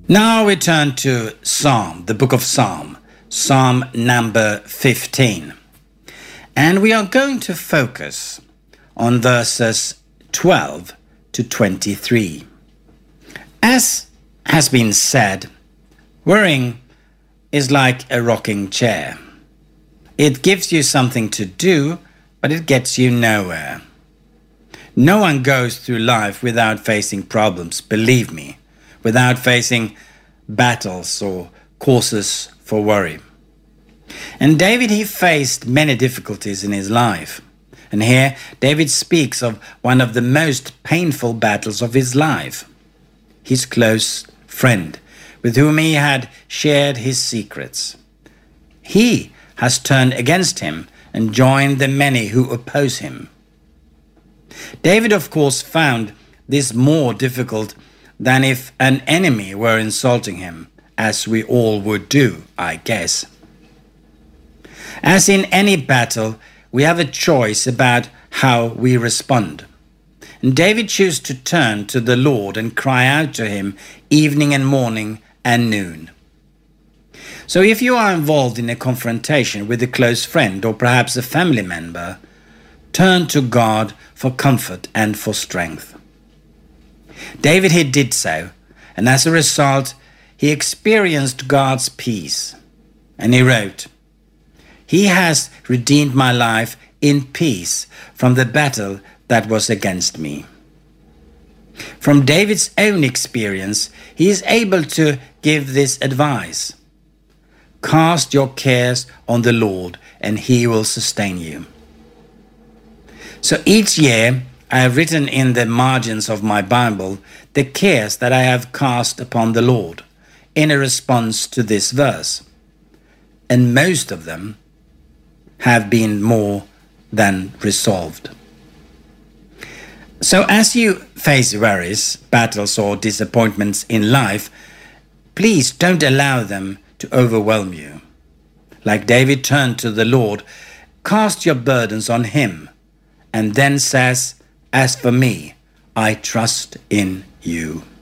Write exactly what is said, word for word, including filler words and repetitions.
Now we turn to Psalm, the book of Psalm, Psalm number fifteen. And we are going to focus on verses twelve to twenty-three. As has been said, worrying is like a rocking chair. It gives you something to do, but it gets you nowhere. No one goes through life without facing problems, believe me, without facing battles or causes for worry. And David, he faced many difficulties in his life. And here, David speaks of one of the most painful battles of his life. His close friend, with whom he had shared his secrets. He has turned against him and joined the many who oppose him. David, of course, found this more difficult than if an enemy were insulting him, as we all would do, I guess. As in any battle, we have a choice about how we respond. And David chose to turn to the Lord and cry out to him evening and morning and noon. So if you are involved in a confrontation with a close friend or perhaps a family member, turn to God for comfort and for strength. David, he did so, and as a result, he experienced God's peace. And he wrote, "He has redeemed my life in peace from the battle that was against me." From David's own experience, he is able to give this advice: cast your cares on the Lord, and he will sustain you. So each year, I have written in the margins of my Bible the cares that I have cast upon the Lord in a response to this verse. And most of them have been more than resolved. So as you face worries, battles, or disappointments in life, please don't allow them to overwhelm you. Like David turned to the Lord, cast your burdens on him, and then says, "As for me, I trust in you."